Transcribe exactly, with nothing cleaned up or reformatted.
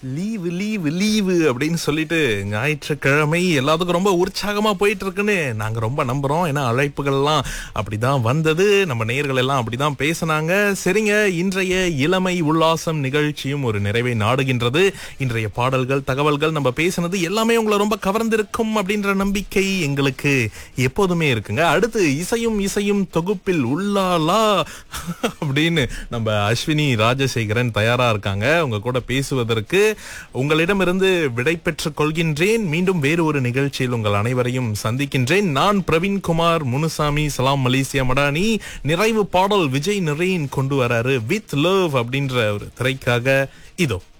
Leave leave leave அப்படின்னு சொல்லிட்டு ஞாயிற்றுக்கிழமை எல்லாத்துக்கும் ரொம்ப உற்சாகமா போயிட்டு இருக்குன்னு நாங்க ரொம்ப நம்புறோம். ஏன்னா அழைப்புகள்லாம் அப்படிதான் வந்தது, நம்ம நேயர்கள் எல்லாம் அப்படிதான் பேசினாங்க. சரிங்க, இன்றைய இளமை உல்லாசம் நிகழ்ச்சியும் ஒரு நிறைவை நாடுகின்றது. இன்றைய பாடல்கள், தகவல்கள், நம்ம பேசினது எல்லாமே உங்களை ரொம்ப கவர்ந்திருக்கும் அப்படின்ற நம்பிக்கை எங்களுக்கு எப்போதுமே இருக்குங்க. அடுத்து இசையும் இசையும் தொகுப்பில் உள்ளாலா அப்படின்னு நம்ம அஸ்வினி ராஜசேகரன் தயாரா இருக்காங்க உங்க கூட பேசுவதற்கு. உங்களிடமிருந்து விடை பெற்றுக் கொள்கின்றேன். மீண்டும் வேறு ஒரு நிகழ்ச்சியில் உங்கள் அனைவரையும் சந்திக்கின்றேன். நான் பிரவீன்குமார் முனுசாமி. சலாம் மலேசியா மடானி. நிறைவு பாடல் விஜய் நிறையின் கொண்டு வராரு வித் லவ் அப்படின்ற ஒரு திரைக்காக இதோ.